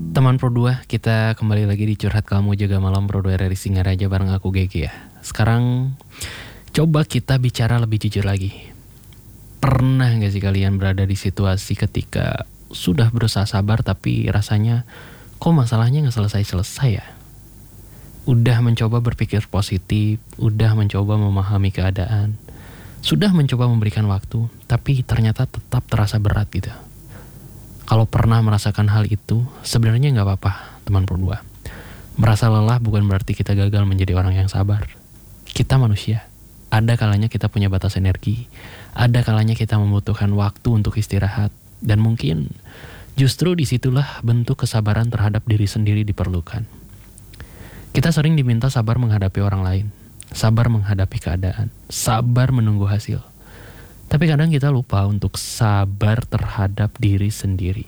Teman Pro 2, kita kembali lagi di Curhat Kamu Jaga Malam Pro 2 RRI Singaraja bareng aku Gege ya. Sekarang coba kita bicara lebih jujur lagi. Pernah gak sih kalian berada di situasi ketika sudah berusaha sabar tapi rasanya kok masalahnya gak selesai-selesai ya? Udah mencoba berpikir positif, udah mencoba memahami keadaan, sudah mencoba memberikan waktu, tapi ternyata tetap terasa berat gitu. Kalau pernah merasakan hal itu, sebenarnya gak apa-apa, teman Pro 2. Merasa lelah bukan berarti kita gagal menjadi orang yang sabar. Kita manusia. Ada kalanya kita punya batas energi, ada kalanya kita membutuhkan waktu untuk istirahat, dan mungkin justru disitulah bentuk kesabaran terhadap diri sendiri diperlukan. Kita sering diminta sabar menghadapi orang lain, sabar menghadapi keadaan, sabar menunggu hasil. Tapi kadang kita lupa untuk sabar terhadap diri sendiri.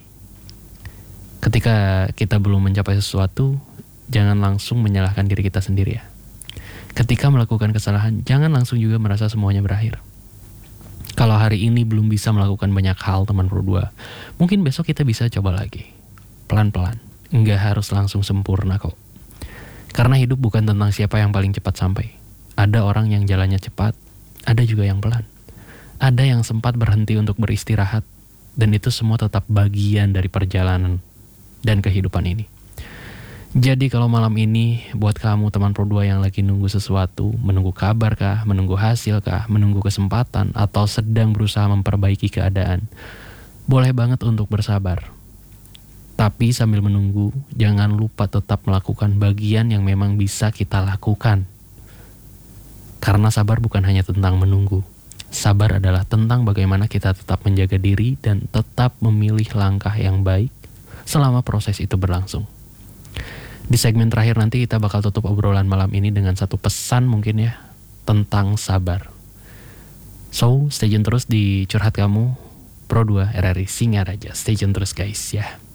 Ketika kita belum mencapai sesuatu, jangan langsung menyalahkan diri kita sendiri ya. Ketika melakukan kesalahan, jangan langsung juga merasa semuanya berakhir. Kalau hari ini belum bisa melakukan banyak hal teman Pro 2, mungkin besok kita bisa coba lagi. Pelan-pelan, nggak harus langsung sempurna kok. Karena hidup bukan tentang siapa yang paling cepat sampai. Ada orang yang jalannya cepat, ada juga yang pelan. Ada yang sempat berhenti untuk beristirahat, dan itu semua tetap bagian dari perjalanan dan kehidupan ini. Jadi kalau malam ini buat kamu teman Pro 2 yang lagi nunggu sesuatu, menunggu kabar kah, menunggu hasil kah, menunggu kesempatan, atau sedang berusaha memperbaiki keadaan, boleh banget untuk bersabar. Tapi sambil menunggu, jangan lupa tetap melakukan bagian yang memang bisa kita lakukan. Karena sabar bukan hanya tentang menunggu. Sabar adalah tentang bagaimana kita tetap menjaga diri dan tetap memilih langkah yang baik selama proses itu berlangsung. Di segmen terakhir nanti kita bakal tutup obrolan malam ini dengan satu pesan mungkin ya, tentang sabar. So, stay tune terus di Curhat Kamu Pro 2 RRI Singaraja. Stay tune terus guys ya.